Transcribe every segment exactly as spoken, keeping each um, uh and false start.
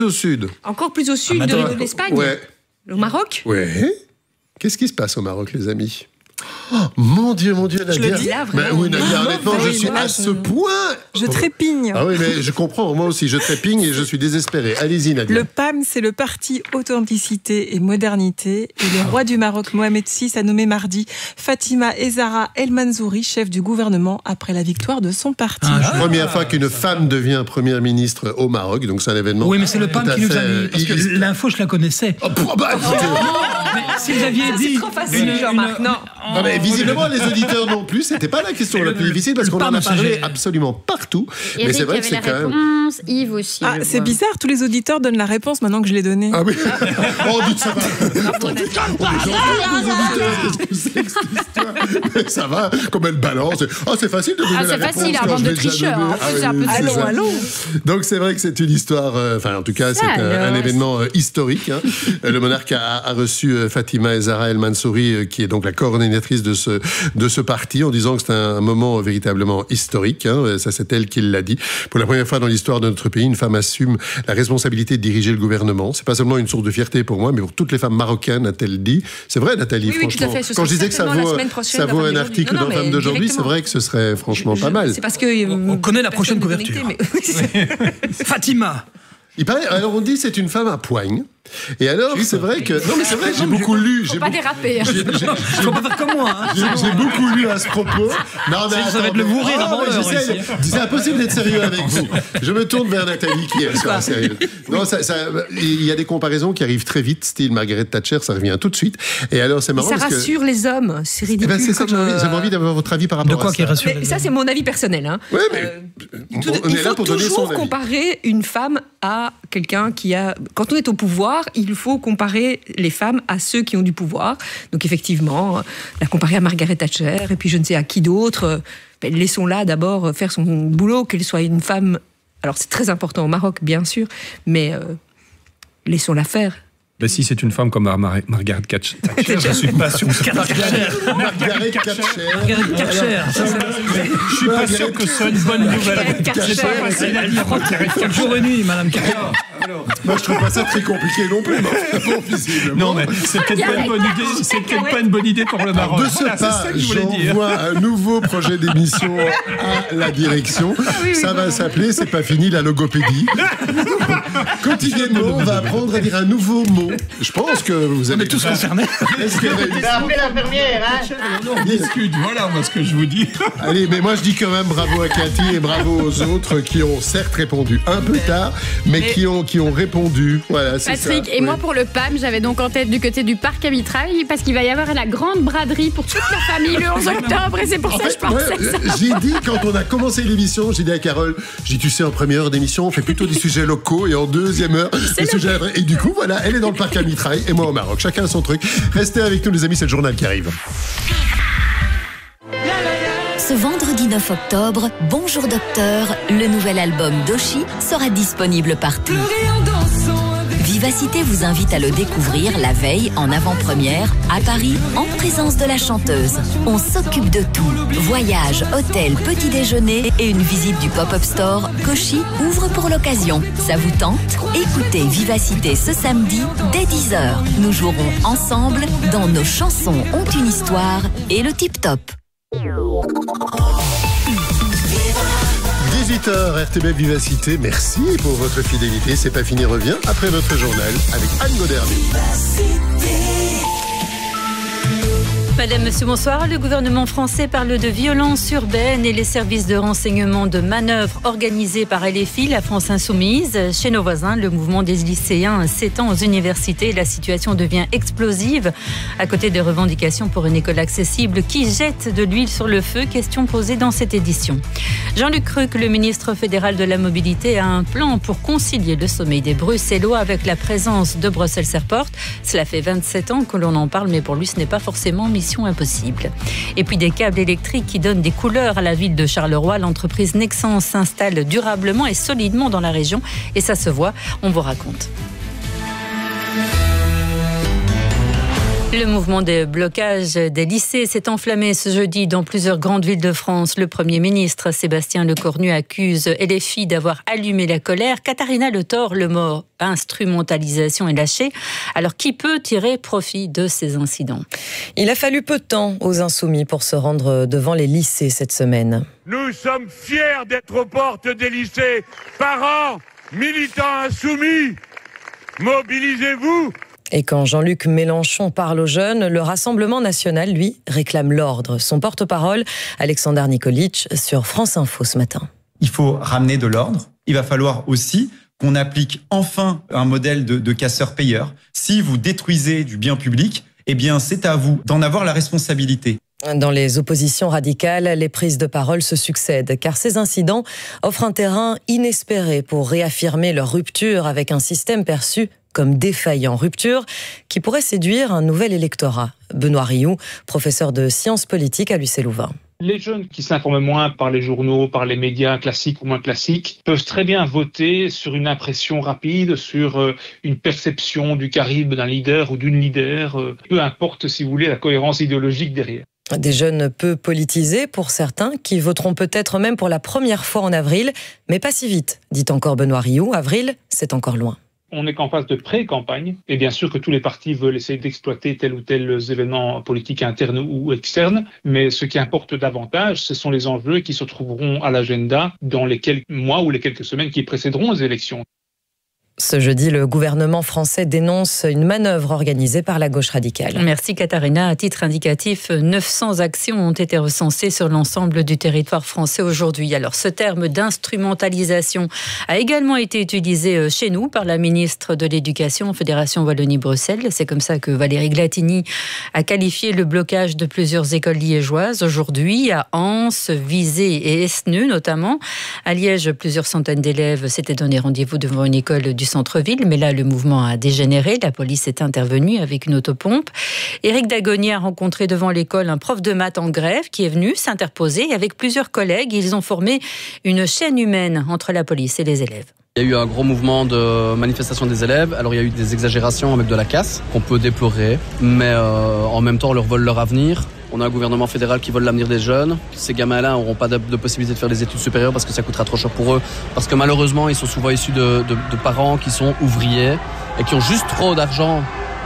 au sud. Encore plus au sud ah, de, de l'Espagne. Ouais. Au Maroc. Ouais. Qu'est-ce qui se passe au Maroc, les amis? Oh, mon Dieu, mon Dieu, Nadia. Je le dis là, ben oui, Nadia, honnêtement, je suis à ce point. Je trépigne. Ah oui, mais je comprends, moi aussi, je trépigne et je suis désespéré. Allez-y, Nadia. Le P A M, c'est le parti Authenticité et Modernité. Et le roi du Maroc, Mohamed six, a nommé mardi Fatima Zahra El Mansouri, chef du gouvernement, après la victoire de son parti. Ah, première fois qu'une femme devient première ministre au Maroc, donc c'est un événement. Oui, mais c'est le P A M qui nous a mis. Parce que il... l'info, je la connaissais. Oh, bah, oh, mais si vous aviez ça, dit. C'est trop facile, Jean-Marc, non. Non, mais visiblement, les auditeurs non plus. C'était pas la question la plus difficile parce qu'on en a parlé absolument partout. Eric, mais c'est vrai que c'est quand même. Yves aussi. Ah, c'est bizarre, tous les auditeurs donnent la réponse maintenant que je l'ai donnée. Ah oui. Oh, dites ça va. Ça va, comme elle balance. Oh, c'est facile de donner ah, la réponse. C'est facile, un bande de tricheurs. Hein. Ah, oui, un peu allons, allons. Donc c'est vrai que c'est une histoire. Enfin, en tout cas, c'est un, un événement historique. Hein. Le monarque a, a reçu Fatima Zahra El Mansouri, qui est donc la coordinatrice de ce de ce parti, en disant que c'est un moment véritablement historique. Hein. Ça, c'est elle qui l'a dit. Pour la première fois dans l'histoire de notre pays, une femme assume la responsabilité de diriger le gouvernement. C'est pas seulement une source de fierté pour moi, mais pour toutes les femmes marocaines, a-t-elle dit. C'est vrai, Nathalie, oui, franchement. Oui, tout à fait. Quand je disais que ça vaut, ça vaut un article dans Femmes d'aujourd'hui, c'est vrai que ce serait franchement je, pas mal. C'est parce que on, on connaît la prochaine couverture. Mais... Fatima. Il paraît, alors on dit c'est une femme à poigne. Et alors, c'est vrai que... Non, mais c'est vrai, j'ai beaucoup lu... Faut pas beau... déraper. J'ai, j'ai, j'ai... Faut pas faire comme moi. Hein. J'ai, j'ai beaucoup lu à ce propos. Non, mais attends, ça va être le bourré oh, avant l'heure. C'est impossible d'être sérieux avec vous. Je me tourne vers Nathalie qui est sera sérieuse. Non, ça, ça, il y a des comparaisons qui arrivent très vite, style Margaret Thatcher, ça revient tout de suite. Et alors, c'est marrant ça parce rassure que... les hommes, c'est ridicule. Eh ben, c'est ça que j'avais, j'avais envie d'avoir votre avis par rapport de quoi à ça. Qui rassure mais ça, c'est mon avis personnel. Hein. Oui, mais euh, on, tout, on il est là faut pour donner son toujours avis. comparer une femme à quelqu'un qui a... Quand on est au pouvoir, il faut comparer les femmes à ceux qui ont du pouvoir. Donc effectivement, la comparer à Margaret Thatcher et puis je ne sais à qui d'autre. Ben, laissons-la d'abord faire son boulot, qu'elle soit une femme... Alors c'est très important au Maroc, bien sûr, mais euh, laissons-la faire. Ben si c'est une femme comme Mar- Mar- Margaret Thatcher, je suis pas sûr. Margaret Thatcher. Margaret Thatcher. Je suis pas sûr que ce soit une bonne nouvelle. C'est pas facile à dire. Jour et nuit, Madame Thatcher. Moi, je trouve pas ça très compliqué non plus. Bon, non, mais c'est peut-être pas une bonne idée. C'est peut-être pas une bonne idée pour le Maroc. De ce voilà, pas, j'envoie un nouveau projet d'émission à la direction. Ah, oui, oui, ça va s'appeler "C'est pas fini la logopédie". Quotidiennement, on va apprendre à dire un nouveau mot. Je pense que vous avez tous concernés. Est-ce que vous appelez l'infirmière, hein? On discute. Voilà, moi, ce que je vous dis. Allez, mais moi, je dis quand même bravo à Cathy et bravo aux autres qui ont certes répondu un peu tard, mais, mais... qui ont qui ont répondu. Voilà, c'est Patrick, ça. et oui. Moi pour le P A M, j'avais donc en tête du côté du parc à Mitraille parce qu'il va y avoir la grande braderie pour toute la famille le onze octobre et c'est pour en ça que je pensais ouais, ça. J'ai dit quand on a commencé l'émission, j'ai dit à Carole, j'ai dit tu sais en première heure d'émission, on fait plutôt des sujets locaux et en deuxième heure des sujets vrais. Et du coup voilà, elle est dans le parc à Mitraille et moi au Maroc. Chacun son truc. Restez avec nous les amis, c'est le journal qui arrive. Ce vendredi neuf octobre, Bonjour Docteur, le nouvel album d'Oshi sera disponible partout. Vivacité vous invite à le découvrir la veille en avant-première à Paris en présence de la chanteuse. On s'occupe de tout. Voyage, hôtel, petit déjeuner et une visite du pop-up store qu'Oshi ouvre pour l'occasion. Ça vous tente? Écoutez Vivacité ce samedi dès dix heures. Nous jouerons ensemble dans Nos chansons ont une histoire et le Tip Top. dix-huit heures, R T B Vivacité, merci pour votre fidélité. C'est pas fini, revient après votre journal avec Anne Goderny. Madame, Monsieur, bonsoir. Le gouvernement français parle de violence urbaine et les services de renseignement de manœuvres organisés par L F I, la France Insoumise. Chez nos voisins, le mouvement des lycéens s'étend aux universités. La situation devient explosive. À côté des revendications pour une école accessible qui jette de l'huile sur le feu, question posée dans cette édition. Jean-Luc Cruc, le ministre fédéral de la Mobilité, a un plan pour concilier le sommeil des Bruxellois avec la présence de Brussels Airport. Cela fait vingt-sept ans que l'on en parle, mais pour lui, ce n'est pas forcément mission impossible. Et puis des câbles électriques qui donnent des couleurs à la ville de Charleroi. L'entreprise Nexans s'installe durablement et solidement dans la région et ça se voit, on vous raconte. Le mouvement de blocage des lycées s'est enflammé ce jeudi dans plusieurs grandes villes de France. Le Premier ministre Sébastien Lecornu accuse L F I d'avoir allumé la colère. Katharina Le Thor, le mot instrumentalisation est lâché. Alors qui peut tirer profit de ces incidents ? Il a fallu peu de temps aux Insoumis pour se rendre devant les lycées cette semaine. Nous sommes fiers d'être aux portes des lycées. Parents, militants insoumis, mobilisez-vous. Et quand Jean-Luc Mélenchon parle aux jeunes, le Rassemblement national, lui, réclame l'ordre. Son porte-parole, Alexander Nikolic, sur France Info ce matin. Il faut ramener de l'ordre. Il va falloir aussi qu'on applique enfin un modèle de, de casseur-payeur. Si vous détruisez du bien public, eh bien, c'est à vous d'en avoir la responsabilité. Dans les oppositions radicales, les prises de parole se succèdent, car ces incidents offrent un terrain inespéré pour réaffirmer leur rupture avec un système perçu comme défaillant. Rupture qui pourrait séduire un nouvel électorat. Benoît Rioux, professeur de sciences politiques à l'U C Louvain. Les jeunes qui s'informent moins par les journaux, par les médias classiques ou moins classiques, peuvent très bien voter sur une impression rapide, sur une perception du charisme d'un leader ou d'une leader, peu importe, si vous voulez, la cohérence idéologique derrière. Des jeunes peu politisés pour certains, qui voteront peut-être même pour la première fois en avril, mais pas si vite, dit encore Benoît Rioux. Avril, c'est encore loin. On n'est qu'en phase de pré-campagne, et bien sûr que tous les partis veulent essayer d'exploiter tel ou tel événement politique interne ou externe, mais ce qui importe davantage, ce sont les enjeux qui se trouveront à l'agenda dans les quelques mois ou les quelques semaines qui précéderont les élections. Ce jeudi, le gouvernement français dénonce une manœuvre organisée par la gauche radicale. Merci Katharina. À titre indicatif, neuf cents actions ont été recensées sur l'ensemble du territoire français aujourd'hui. Alors ce terme d'instrumentalisation a également été utilisé chez nous par la ministre de l'Éducation, Fédération Wallonie-Bruxelles. C'est comme ça que Valérie Glatini a qualifié le blocage de plusieurs écoles liégeoises aujourd'hui, à Anse, Visé et Esneux notamment. À Liège, plusieurs centaines d'élèves s'étaient donné rendez-vous devant une école du centre-ville, mais là le mouvement a dégénéré, la police est intervenue avec une autopompe. Éric Dagonier a rencontré devant l'école un prof de maths en grève qui est venu s'interposer et avec plusieurs collègues, ils ont formé une chaîne humaine entre la police et les élèves. Il y a eu un gros mouvement de manifestation des élèves, alors il y a eu des exagérations avec de la casse qu'on peut déplorer, mais euh, en même temps on leur vole leur avenir. On a un gouvernement fédéral qui vole l'avenir des jeunes. Ces gamins-là n'auront pas de, de possibilité de faire des études supérieures parce que ça coûtera trop cher pour eux. Parce que malheureusement, ils sont souvent issus de, de, de parents qui sont ouvriers et qui ont juste trop d'argent.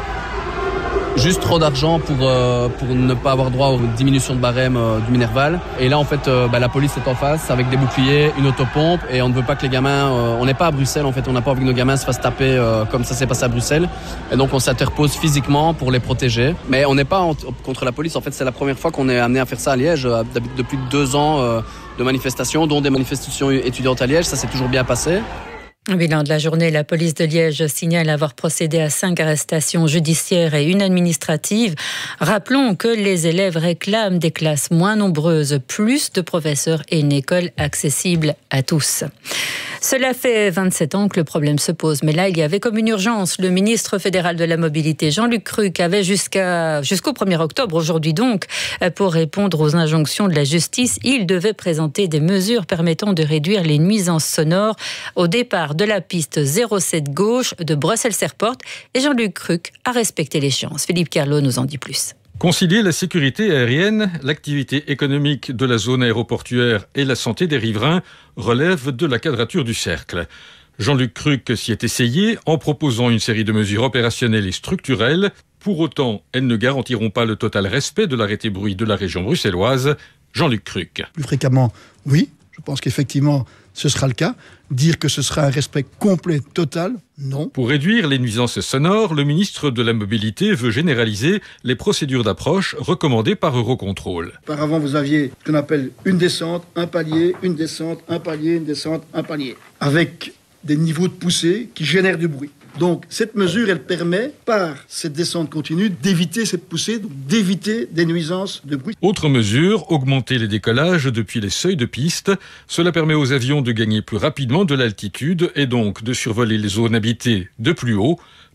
Juste trop d'argent pour, euh, pour ne pas avoir droit aux diminutions de barème euh, du Minerval. Et là, en fait, euh, bah, la police est en face avec des boucliers, une autopompe. Et on ne veut pas que les gamins... Euh, on n'est pas à Bruxelles, en fait. On n'a pas envie que nos gamins se fassent taper euh, comme ça s'est passé à Bruxelles. Et donc, on s'interpose physiquement pour les protéger. Mais on n'est pas en, contre la police. En fait, c'est la première fois qu'on est amené à faire ça à Liège. Euh, depuis deux ans euh, de manifestations, dont des manifestations étudiantes à Liège. Ça s'est toujours bien passé. Bilan de la journée, la police de Liège signale avoir procédé à cinq arrestations judiciaires et une administrative. Rappelons que les élèves réclament des classes moins nombreuses, plus de professeurs et une école accessible à tous. Cela fait vingt-sept ans que le problème se pose, mais là, il y avait comme une urgence. Le ministre fédéral de la Mobilité, Jean-Luc Cruc, avait jusqu'à, jusqu'au premier octobre, aujourd'hui donc, pour répondre aux injonctions de la justice. Il devait présenter des mesures permettant de réduire les nuisances sonores au départ de la piste zéro sept gauche de Bruxelles-Airport. Et Jean-Luc Cruc a respecté l'échéance. Philippe Carlot nous en dit plus. Concilier la sécurité aérienne, l'activité économique de la zone aéroportuaire et la santé des riverains relève de la quadrature du cercle. Jean-Luc Cruc s'y est essayé en proposant une série de mesures opérationnelles et structurelles. Pour autant, elles ne garantiront pas le total respect de l'arrêté bruit de la région bruxelloise. Jean-Luc Cruc. Plus fréquemment, oui. Je pense qu'effectivement, ce sera le cas. Dire que ce sera un respect complet, total, non. Pour réduire les nuisances sonores, le ministre de la Mobilité veut généraliser les procédures d'approche recommandées par Eurocontrol. Auparavant, vous aviez ce qu'on appelle une descente, un palier, une descente, un palier, une descente, un palier, avec des niveaux de poussée qui génèrent du bruit. Donc, cette mesure, elle permet, par cette descente continue, d'éviter cette poussée, donc d'éviter des nuisances de bruit. Autre mesure, augmenter les décollages depuis les seuils de piste. Cela permet aux avions de gagner plus rapidement de l'altitude et donc de survoler les zones habitées de plus haut.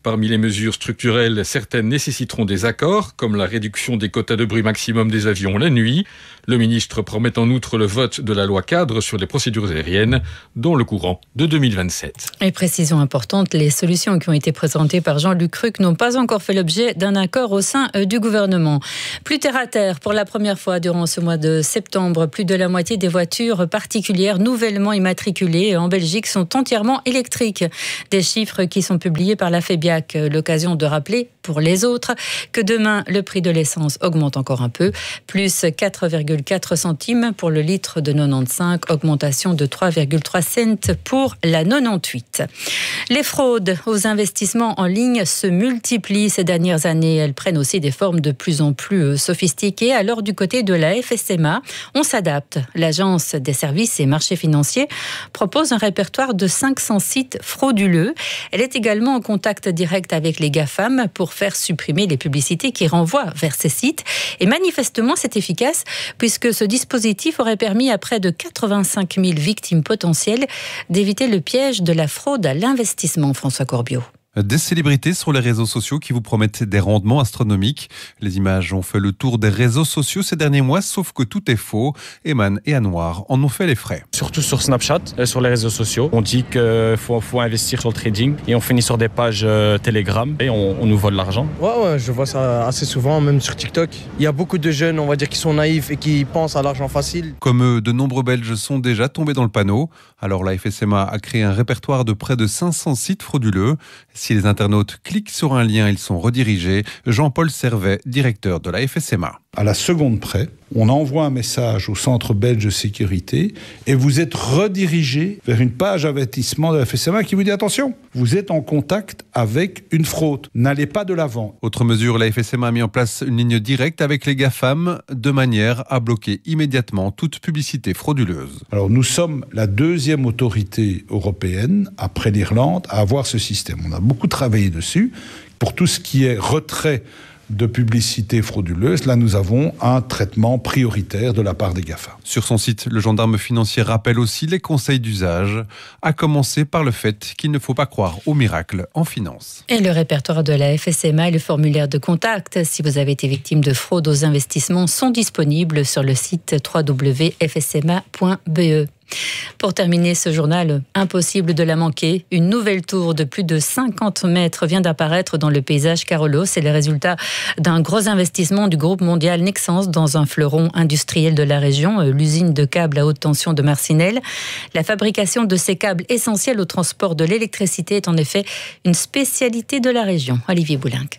Parmi les mesures structurelles, certaines nécessiteront des accords, comme la réduction des quotas de bruit maximum des avions la nuit. Le ministre promet en outre le vote de la loi cadre sur les procédures aériennes dans le courant de deux mille vingt-sept. Et précision importante, les solutions qui ont été présentées par Jean-Luc Cruc n'ont pas encore fait l'objet d'un accord au sein du gouvernement. Plus terre à terre, pour la première fois durant ce mois de septembre, plus de la moitié des voitures particulières nouvellement immatriculées en Belgique sont entièrement électriques. Des chiffres qui sont publiés par la FEBIAC. L'occasion de rappeler pour les autres que demain, le prix de l'essence augmente encore un peu, plus quatre virgule quatre centimes pour le litre de quatre-vingt-quinze, augmentation de trois virgule trois cents pour la quatre-vingt-dix-huit. Les fraudes aux investissements en ligne se multiplient ces dernières années. Elles prennent aussi des formes de plus en plus sophistiquées. Alors, du côté de la F S M A, on s'adapte. L'Agence des services et marchés financiers propose un répertoire de cinq cents sites frauduleux. Elle est également en contact direct avec les GAFAM pour faire supprimer les publicités qui renvoient vers ces sites. Et manifestement, c'est efficace puisque ce dispositif aurait permis à près de quatre-vingt-cinq mille victimes potentielles d'éviter le piège de la fraude à l'investissement. François Corbiot. Des célébrités sur les réseaux sociaux qui vous promettent des rendements astronomiques. Les images ont fait le tour des réseaux sociaux ces derniers mois, sauf que tout est faux. Eman et Anouar en ont fait les frais. Surtout sur Snapchat, sur les réseaux sociaux. On dit qu'il faut, faut investir sur le trading et on finit sur des pages euh, Telegram et on, on nous vole l'argent. Ouais, ouais, je vois ça assez souvent, même sur TikTok. Il y a beaucoup de jeunes, on va dire, qui sont naïfs et qui pensent à l'argent facile. Comme eux, de nombreux Belges sont déjà tombés dans le panneau. Alors la F S M A a créé un répertoire de près de cinq cents sites frauduleux. Si les internautes cliquent sur un lien, ils sont redirigés. Jean-Paul Servet, directeur de la F S M A. À la seconde près, on envoie un message au Centre belge de sécurité et vous êtes redirigé vers une page avertissement de la F S M A qui vous dit attention, vous êtes en contact avec une fraude, n'allez pas de l'avant. Autre mesure, la F S M A a mis en place une ligne directe avec les GAFAM de manière à bloquer immédiatement toute publicité frauduleuse. Alors nous sommes la deuxième autorité européenne, après l'Irlande, à avoir ce système. On a beaucoup travaillé dessus. Pour tout ce qui est retrait de publicité frauduleuse, là nous avons un traitement prioritaire de la part des GAFA. Sur son site, le gendarme financier rappelle aussi les conseils d'usage, à commencer par le fait qu'il ne faut pas croire au miracle en finance. Et le répertoire de la F S M A et le formulaire de contact, si vous avez été victime de fraude aux investissements, sont disponibles sur le site w w w point f s m a point b e. Pour terminer ce journal, impossible de la manquer, une nouvelle tour de plus de cinquante mètres vient d'apparaître dans le paysage Carolo. C'est le résultat d'un gros investissement du groupe mondial Nexans dans un fleuron industriel de la région, l'usine de câbles à haute tension de Marcinelle. La fabrication de ces câbles essentiels au transport de l'électricité est en effet une spécialité de la région. Olivier Boulinck.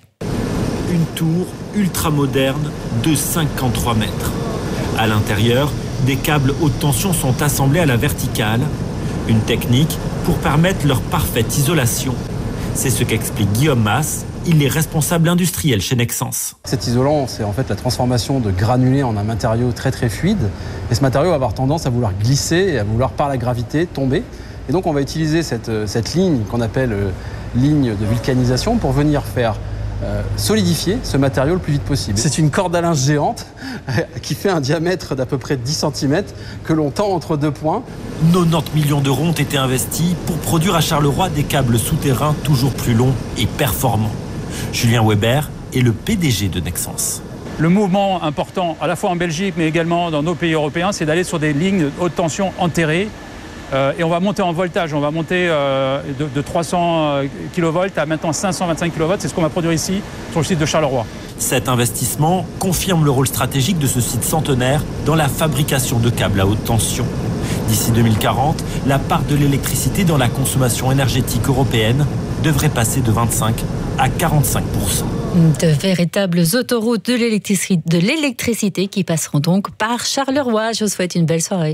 Une tour ultra moderne de cinquante-trois mètres. À l'intérieur, des câbles haute tension sont assemblés à la verticale, une technique pour permettre leur parfaite isolation. C'est ce qu'explique Guillaume Masse, il est responsable industriel chez Nexans. Cet isolant, c'est en fait la transformation de granulés en un matériau très très fluide. Et ce matériau va avoir tendance à vouloir glisser et à vouloir par la gravité tomber. Et donc on va utiliser cette, cette ligne qu'on appelle euh, ligne de vulcanisation pour venir faire Euh, solidifier ce matériau le plus vite possible. C'est une corde à linge géante qui fait un diamètre d'à peu près dix centimètres que l'on tend entre deux points. quatre-vingt-dix millions d'euros ont été investis pour produire à Charleroi des câbles souterrains toujours plus longs et performants. Julien Weber est le P D G de Nexans. Le mouvement important, à la fois en Belgique mais également dans nos pays européens, c'est d'aller sur des lignes haute tension enterrées. Euh, et on va monter en voltage, on va monter euh, de, de trois cents kilovolts à maintenant cinq cent vingt-cinq kilovolts. C'est ce qu'on va produire ici, sur le site de Charleroi. Cet investissement confirme le rôle stratégique de ce site centenaire dans la fabrication de câbles à haute tension. D'ici deux mille quarante, la part de l'électricité dans la consommation énergétique européenne devrait passer de vingt-cinq à quarante-cinq pour cent. De véritables autoroutes de l'électricité, de l'électricité qui passeront donc par Charleroi. Je vous souhaite une belle soirée.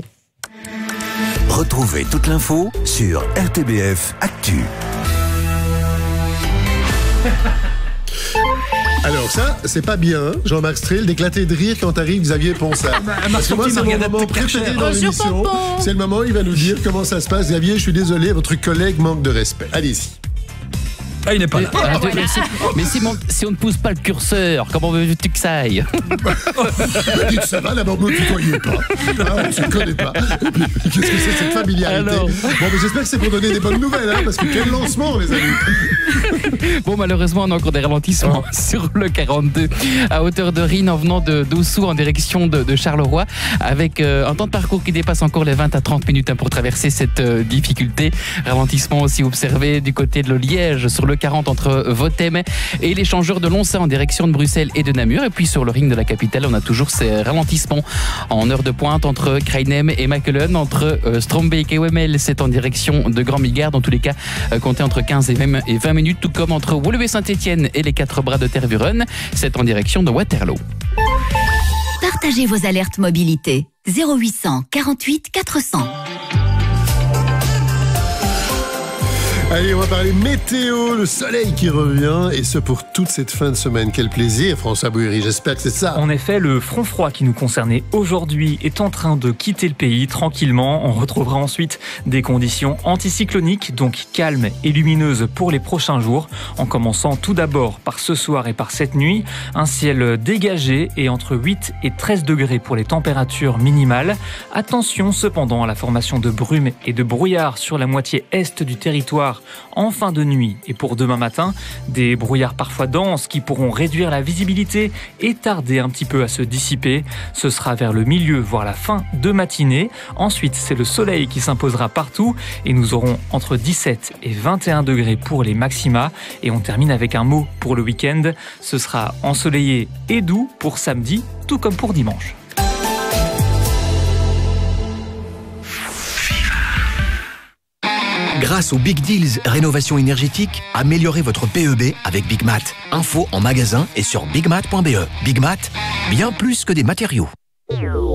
Retrouvez toute l'info sur R T B F Actu. Alors ça, c'est pas bien, Jean-Marc Strel, d'éclater de rire quand arrive Xavier Ponsard. Parce que moi, c'est mon moment préféré dans l'émission. C'est le moment où il va nous dire comment ça se passe. Xavier, je suis désolé, votre collègue manque de respect. Allez-y. Ah, il n'est pas là. Ah, mais si, mais si, mon- si on ne pousse pas le curseur, comment veux-tu que ça aille? Dites, ça va, d'abord, ne me tutoyez pas. Ah, on ne se connaît pas. Qu'est-ce que c'est cette familiarité? Alors. Bon, mais j'espère que c'est pour donner des bonnes nouvelles, hein, parce que quel lancement, les amis. Bon, malheureusement, on a encore des ralentissements sur le quarante-deux à hauteur de Rhine en venant de d'Ossou en direction de, de Charleroi, avec euh, un temps de parcours qui dépasse encore les vingt à trente minutes hein, pour traverser cette euh, difficulté. Ralentissement aussi observé du côté de Liège sur le quarante entre Votem et l'échangeur de Lonsa en direction de Bruxelles et de Namur. Et puis sur le ring de la capitale, on a toujours ces ralentissements en heure de pointe entre Krainem et Makelen, entre euh, Strombeek et Wemmel, c'est en direction de Grand Migard. Dans tous les cas, euh, comptez entre quinze et vingt minutes, tout comme entre Woluwe Saint-Etienne et les quatre bras de Tervuren, c'est en direction de Waterloo. Partagez vos alertes mobilité. zéro huit cent quarante-huit quatre cents. Allez, on va parler météo, le soleil qui revient, et ce pour toute cette fin de semaine. Quel plaisir, François Bouillerie, j'espère que c'est ça. En effet, le front froid qui nous concernait aujourd'hui est en train de quitter le pays tranquillement. On retrouvera ensuite des conditions anticycloniques, donc calmes et lumineuses pour les prochains jours, en commençant tout d'abord par ce soir et par cette nuit. Un ciel dégagé et entre huit et treize degrés pour les températures minimales. Attention cependant à la formation de brumes et de brouillards sur la moitié est du territoire en fin de nuit et pour demain matin, des brouillards parfois denses qui pourront réduire la visibilité et tarder un petit peu à se dissiper. Ce sera vers le milieu, voire la fin de matinée. Ensuite, c'est le soleil qui s'imposera partout et nous aurons entre dix-sept et vingt et un degrés pour les maxima. Et on termine avec un mot pour le week-end. Ce sera ensoleillé et doux pour samedi, tout comme pour dimanche. Grâce aux Big Deals Rénovation énergétique, améliorez votre P E B avec Big Mat. Info en magasin et sur big mat point b e. Big Mat, bien plus que des matériaux.